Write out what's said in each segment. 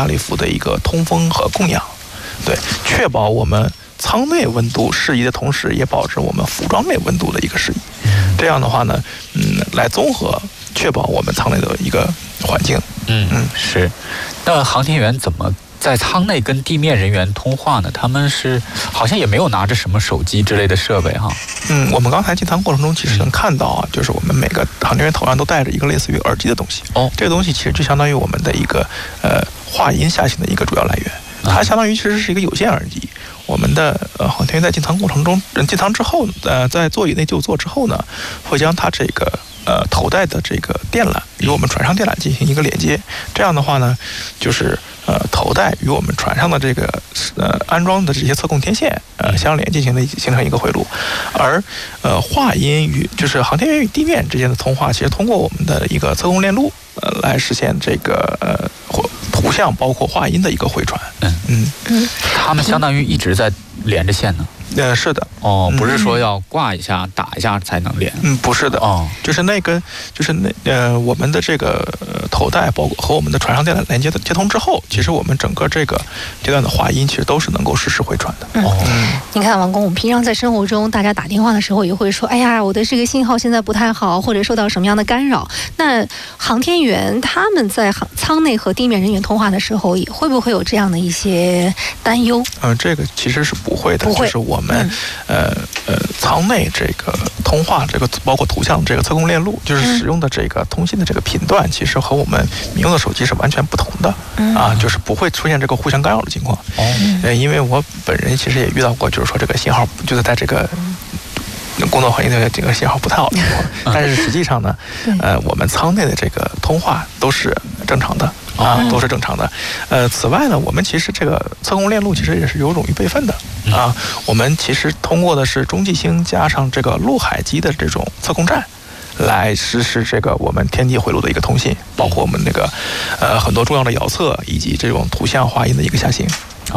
压力服的一个通风和供氧，对，确保我们舱内温度适宜的同时，也保持我们服装内温度的一个适宜。这样的话呢，来综合确保我们舱内的一个环境。 是。那航天员怎么在舱内跟地面人员通话呢？他们是好像也没有拿着什么手机之类的设备哈。 我们刚才进舱过程中其实能看到啊，就是我们每个航天员头上都戴着一个类似于耳机的东西。这个东西其实就相当于我们的一个话音下行的一个主要来源。它相当于其实是一个有线耳机。我们的航天员在进舱过程中，进舱之后，在座椅内就座之后呢，会将它这个头戴的这个电缆与我们船上电缆进行一个连接。这样的话呢，就是头戴与我们船上的这个安装的这些测控天线相连，形成一个回路。而话音与就是航天员与地面之间的通话，其实通过我们的一个测控链路来实现这个图像包括话音的一个回传。 他们相当于一直在连着线呢。 是的。 不是说要挂一下打一下才能连。 不是的。就是那根，就是我们的这个头戴，包括和我们的船上电缆连接的接通之后，其实我们整个这个阶段的话音其实都是能够实时回传的。 你看王工，我们平常在生活中，大家打电话的时候也会说，哎呀，我的这个信号现在不太好，或者受到什么样的干扰。那航天员他们在舱内和地面人员通话的时候，也会不会有这样的一些担忧？ 这个其实是不会的。 不会。 就是我们舱内这个通话，这个包括图像这个测控链路，就是使用的这个通信的这个频段，其实和我们民用的手机是完全不同的。就是不会出现这个互相干扰的情况。因为我本人其实也遇到过，就是说这个信号就是在这个工作环境的这个信号不太好的情况，但是实际上呢，我们舱内的这个通话都是正常的。都是正常的。此外呢，我们其实这个测控链路其实也是有冗余备份的。我们其实通过的是中继星加上这个陆海基的这种测控站，来实施这个我们天地回路的一个通信，包括我们那个很多重要的遥测以及这种图像话音的一个下行。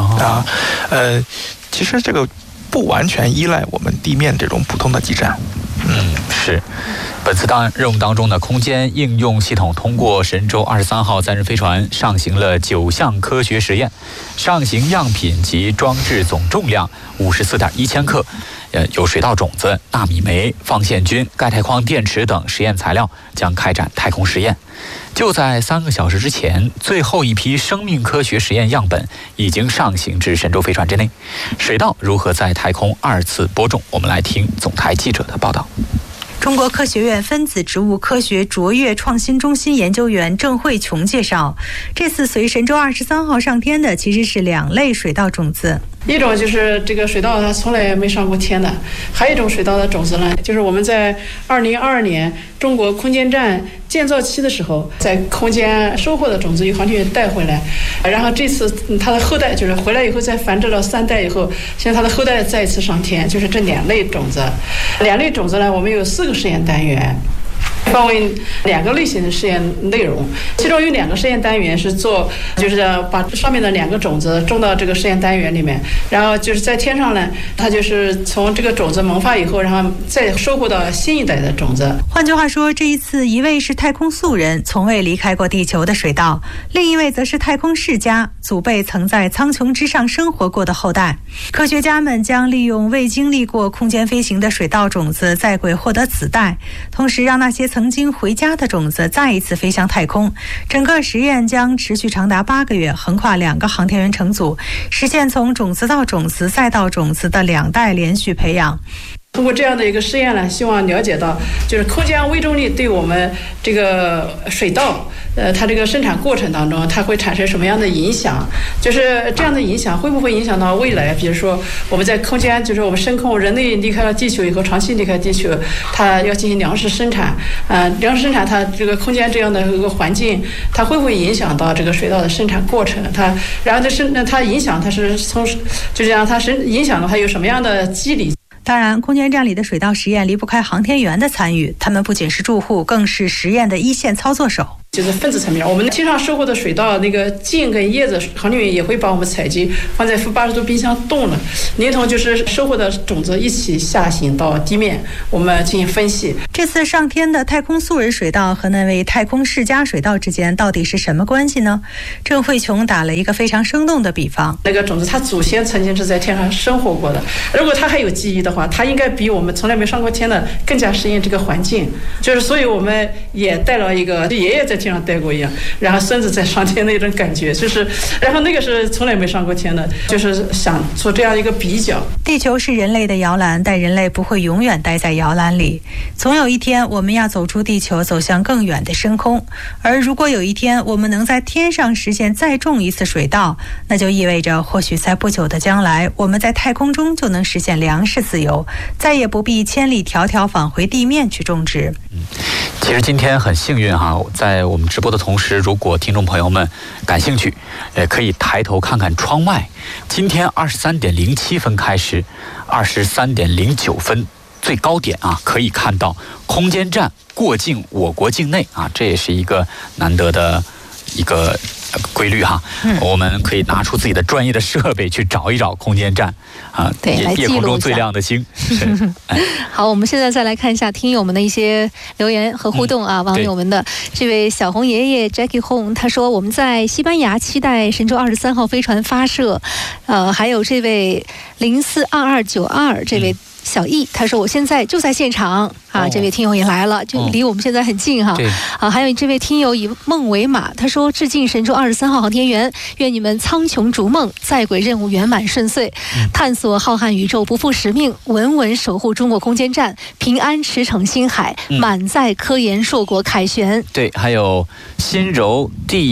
其实这个不完全依赖我们地面这种普通的基站。 是。本次任务当中呢，空间应用系统通过神舟23号载人飞船上行了9项科学实验，上行样品及装置总重量54.1千克，有水稻种子、纳米酶、放线菌、钙钛矿电池等实验材料，将开展太空实验。就在3个小时之前，最后一批生命科学实验样本已经上行至神舟飞船之内。水稻如何在太空2次播种？我们来听总台记者的报道。 中国科学院分子植物科学卓越创新中心研究员郑慧琼介绍，这次随神舟23号上天的其实是2类水稻种子。 一种就是这个水稻它从来没上过天的，还有一种水稻的种子呢，就是我们在2022年中国空间站建造期的时候，在空间收获的种子由航天员带回来，然后这次它的后代就是回来以后再繁殖了3代以后，现在它的后代再一次上天，就是这2类种子。2类种子呢，我们有4个实验单元。分为2个类型的实验内容，其中有2个实验单元是就是把上面的2个种子种到这个实验单元里面，然后就是在天上呢，它就是从这个种子萌发以后，然后再收获到新一代的种子。 换句话说，这一次一位是太空素人，从未离开过地球的水稻，另一位则是太空世家，祖辈曾在苍穹之上生活过的后代。科学家们将利用未经历过空间飞行的水稻种子在轨获得子代，同时让那些曾经回家的种子再一次飞向太空。整个实验将持续长达8个月，横跨2个航天员乘组，实现从种子到种子再到种子的2代连续培养。 通过这样的一个实验呢，希望了解到就是空间微重力对我们这个水稻它这个生产过程当中它会产生什么样的影响，就是这样的影响会不会影响到未来，比如说我们在空间，就是我们深空人类离开了地球以后，长期离开地球，它要进行粮食生产，粮食生产它这个空间这样的一个环境，它会不会影响到这个水稻的生产过程，然后它影响它是从就是让它影响到它有什么样的机理。 当然，空间站里的水稻实验离不开航天员的参与，他们不仅是住户，更是实验的一线操作手。 就是分子层面，我们天上收获的水稻那个茎跟叶子，航天员也会帮我们采集，放在-80度冰箱冻了，连同就是收获的种子一起下行到地面，我们进行分析。 这次上天的太空素人水稻和那位太空世家水稻之间到底是什么关系呢？郑慧琼打了一个非常生动的比方： 那个种子，它祖先曾经是在天上生活过的，如果它还有记忆的话，它应该比我们从来没上过天的更加适应这个环境。就是所以我们也带了一个爷爷在天上待过一样，然后孙子在上天那种感觉，就是然后那个是从来没上过天的，就是想做这样一个比较。 地球是人类的摇篮，但人类不会永远待在摇篮里，总有一天我们要走出地球，走向更远的深空。而如果有一天我们能在天上实现再种一次水稻，那就意味着或许在不久的将来，我们在太空中就能实现粮食自由，再也不必千里迢迢返回地面去种植。 其实今天很幸运哈，在我们直播的同时，如果听众朋友们感兴趣，可以抬头看看窗外。今天23:07分开始，23:09分最高点啊，可以看到空间站过境我国境内啊，这也是一个难得的一个规律哈。我们可以拿出自己的专业的设备去找一找空间站啊， 对，来记录一下夜空中最亮的星。 好，我们现在再来看一下听友们的一些留言和互动啊，网友们的。这位小红爷爷 Jackie Hong 他说我们在西班牙期待神舟23号飞船发射，还有这位042292这位小易，他说我现在就在现场啊，这位听友也来了，就离我们现在很近哈。还有这位听友以梦为马，他说致敬神舟23号航天员，愿你们苍穹逐梦，在轨任务圆满顺遂，探索浩瀚宇宙不负使命，稳稳守护中国空间站，平安驰骋星海，满载科研硕果凯旋。 对，还有新柔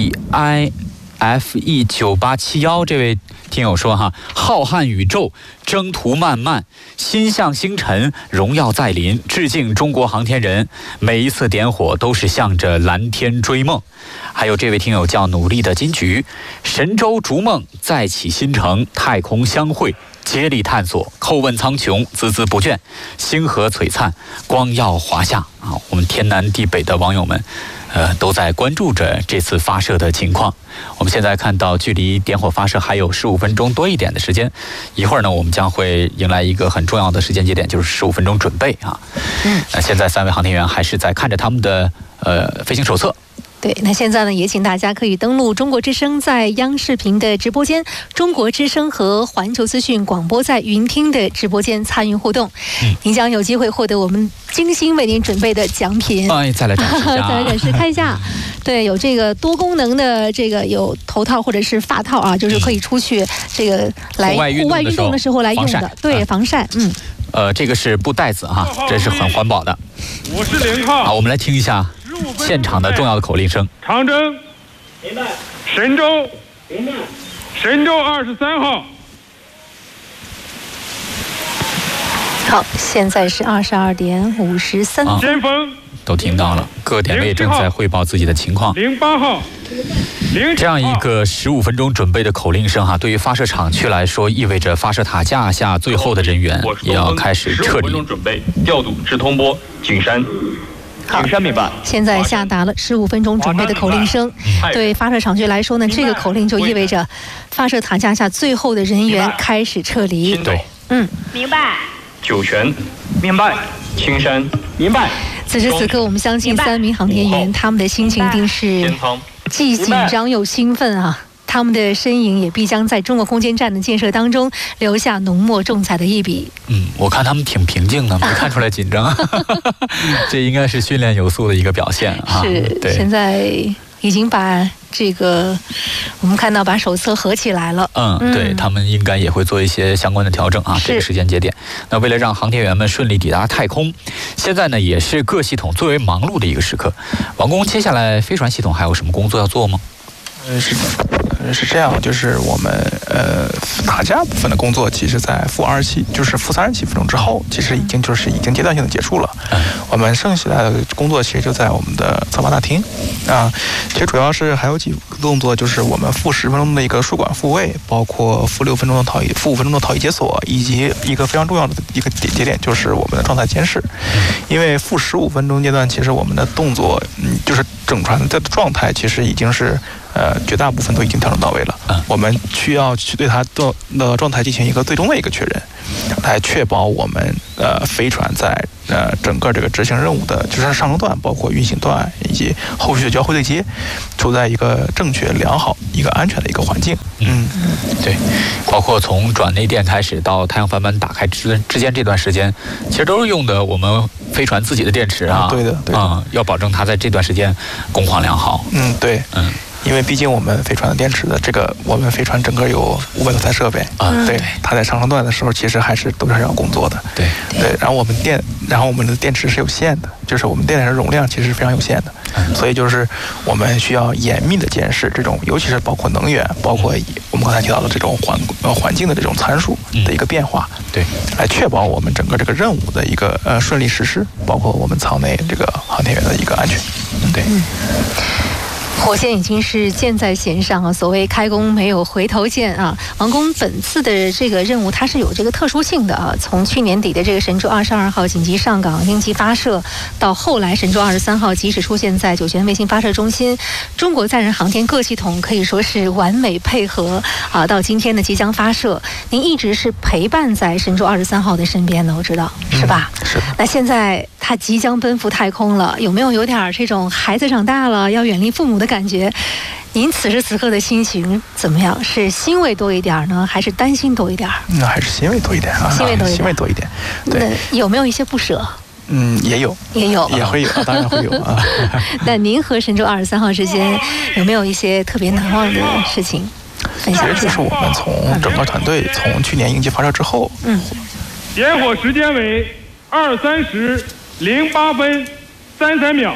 DIFE9871这位听友说哈，浩瀚宇宙，征途漫漫，心向星辰，荣耀在临，致敬中国航天人，每一次点火都是向着蓝天追梦。还有这位听友叫努力的金桔，神舟逐梦，再起新程，太空相会，接力探索，叩问苍穹，孜孜不倦，星河璀璨，光耀华夏啊！我们天南地北的网友们都在关注着这次发射的情况。我们现在看到距离点火发射还有15分钟多一点的时间，一会儿呢我们将会迎来一个很重要的时间节点，就是15分钟准备啊。现在3位航天员还是在看着他们的飞行手册。 对，那现在呢，也请大家可以登录中国之声在央视频的直播间，中国之声和环球资讯广播在云听的直播间参与互动，您将有机会获得我们精心为您准备的奖品。 再来展示一下， 再来展示看一下。对，有这个多功能的这个有头套或者是发套啊，就是可以出去这个来户外运动的时候来用的，对，防晒。 这个是布袋子哈，这是很环保的。 我是连号。 好，我们来听一下现场的重要的口令声。 长征，明白。神舟，明白。神舟23号。 好，现在是22:53。 先锋。 都听到了，各点位正在汇报自己的情况。 08号。 这样一个15分钟准备的口令声哈，对于发射场区来说，意味着发射塔架下最后的人员也要开始撤离。 15分钟准备调度至通波景山。 好，明白。现在下达了15分钟准备的口令声。对发射场区来说呢，这个口令就意味着发射塔架下最后的人员开始撤离。 对， 明白。酒泉，明白。青山，明白。 此时此刻，我们相信3名航天员他们的心情一定是既紧张又兴奋啊！他们的身影也必将在中国空间站的建设当中留下浓墨重彩的一笔。 我看他们挺平静的，没看出来紧张。这应该是训练有素的一个表现啊。 是， 对， 现在已经把这个我们看到把手册合起来了。 对，他们应该也会做一些相关的调整啊。这个时间节点，那为了让航天员们顺利抵达太空，现在呢也是各系统最为忙碌的一个时刻。王工，接下来飞船系统还有什么工作要做吗？ 是这样，就是我们塔架部分的工作，其实在负20期，就是负37分钟之后，其实已经阶段性的结束了。我们剩下的工作其实就在我们的策划大厅啊。其实主要是还有几个动作，就是我们负10分钟的一个输管复位，包括负6分钟的负5分钟的逃逸解锁，以及一个非常重要的一个节点就是我们的状态监视。因为负15分钟阶段，其实我们的动作，就是整船的状态，其实已经是。绝大部分都已经调整到位了。我们需要去对它的状态进行一个最终的一个确认，来确保我们飞船在整个这个执行任务的，就是上升段，包括运行段以及后续的交会对接，处在一个正确、良好、一个安全的一个环境。 对，包括从转内电开始到太阳帆板打开之间这段时间，其实都是用的我们飞船自己的电池啊。 对的， 要保证它在这段时间工况良好。 对。因为毕竟我们飞船的电池的我们飞船整个有500多台设备对，它在上升段的时候其实还是都是要工作的。对，然后我们的电池是有限的，就是我们电池容量其实是非常有限的，所以就是我们需要严密的监视这种，尤其是包括能源，包括我们刚才提到的这种环境的这种参数的一个变化，对，来确保我们整个这个任务的一个顺利实施，包括我们舱内这个航天员的一个安全。对。 火箭已经是箭在弦上啊，所谓开弓没有回头箭啊。王工本次的这个任务它是有这个特殊性的啊，从去年底的这个神舟22号紧急上岗应急发射，到后来神舟23号及时出现在酒泉卫星发射中心，中国载人航天各系统可以说是完美配合啊，到今天的即将发射，您一直是陪伴在神舟23号的身边的，我知道是吧？ 是。 那现在他即将奔赴太空了，有点这种孩子长大了要远离父母的感觉？您此时此刻的心情怎么样？是欣慰多一点呢，还是担心多一点？ 那还是欣慰多一点啊，欣慰多一点。对， 有没有一些不舍？ 也有，也会有，当然会有啊。 那您和神舟23号之间有没有一些特别难忘的事情？ 其实就是我们从整个团队从去年应急发射之后， 点火时间为23时08分33秒。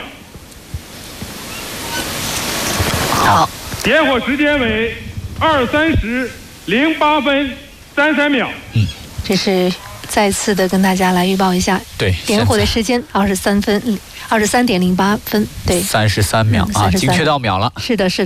好， 点火时间为23时08分33秒。 这是再次的跟大家来预报一下， 对， 点火的时间23:08分，对 ，33秒啊，精确到秒了。 是的。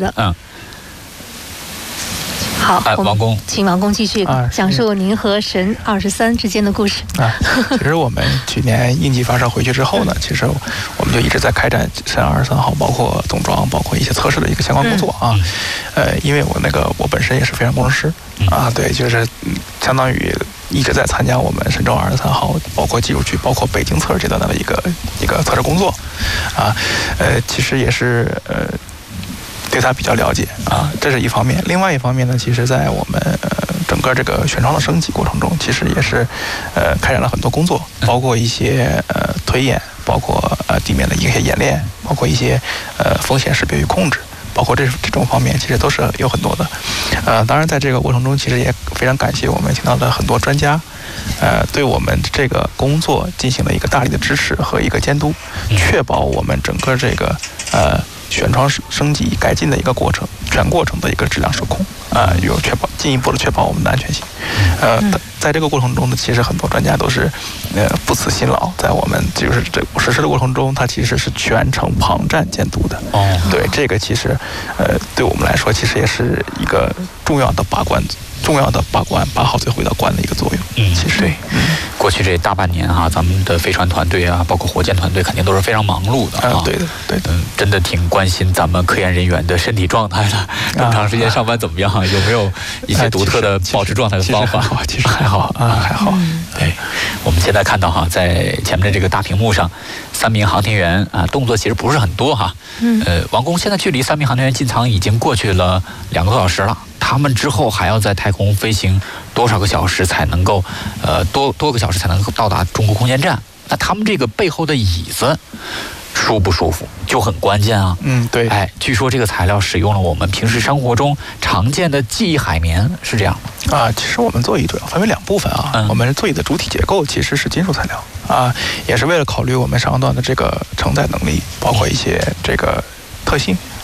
好， 王工， 请王工继续讲述您和神23之间的故事。 其实我们去年应急发射回去之后呢，其实我们就一直在开展神23号，包括总装，包括一些测试的一个相关工作啊。因为我本身也是飞船工程师啊，对，就是相当于一直在参加我们神舟23号，包括技术区，包括北京测试阶段的一个测试工作啊。其实也是对它比较了解啊，这是一方面。另外一方面呢，其实在我们整个这个舷窗的升级过程中，其实也是开展了很多工作，包括一些推演，包括地面的一些演练，包括一些风险识别与控制，包括这种方面，其实都是有很多的。当然在这个过程中，其实也非常感谢我们请到的很多专家，对我们这个工作进行了一个大力的支持和一个监督，确保我们整个这个舷窗升级改进的一个过程，全过程的一个质量受控有进一步的确保我们的安全性。在这个过程中呢，其实很多专家都是不辞辛劳，在我们就是这实施的过程中，它其实是全程旁站监督的。对，这个其实对我们来说，其实也是一个重要的把好最后一道关的一个作用。其实对， 过去这大半年哈，咱们的飞船团队啊，包括火箭团队，肯定都是非常忙碌的啊。 对的。 真的挺关心咱们科研人员的身体状态的。这么长时间上班怎么样？有没有一些独特的保持状态的方法？ 其实还好。 对，我们现在看到哈，在前面的这个大屏幕上，3名航天员啊，动作其实不是很多哈。王工，现在距离3名航天员进舱已经过去了2个多小时了。他们之后还要在太空飞行多少个小时才能够，多个小时才能够到达中国空间站？那他们这个背后的椅子舒不舒服就很关键啊。 对。 据说这个材料使用了我们平时生活中常见的记忆海绵，是这样吗？其实我们座椅主要分为2部分啊。我们座椅的主体结构其实是金属材料啊，也是为了考虑我们上升段的这个承载能力，包括一些这个特性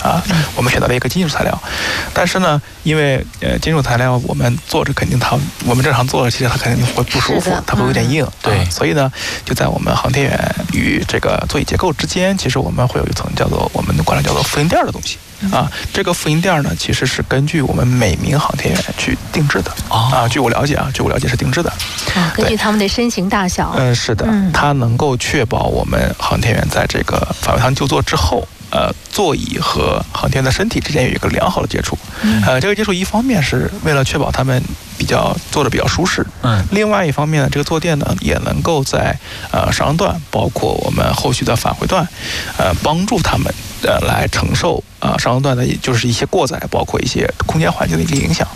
啊，我们选择了一个金属材料，但是呢，因为金属材料我们坐着肯定我们正常坐着，其实它肯定会不舒服，它会有点硬， 对， 所以呢，就在我们航天员与这个座椅结构之间，其实我们会有一层叫做我们管它叫做复印垫的东西啊。这个复印垫呢，其实是根据我们每名航天员去定制的啊。据我了解是定制的， 根据他们的身形大小， 是的，它能够确保我们航天员在这个返回舱就座之后。座椅和航天员的身体之间有一个良好的接触，这个接触一方面是为了确保他们坐着比较舒适，另外一方面呢，这个坐垫呢也能够在上升段，包括我们后续的返回段，帮助他们来承受上升段的就是一些过载，包括一些空间环境的一个影响。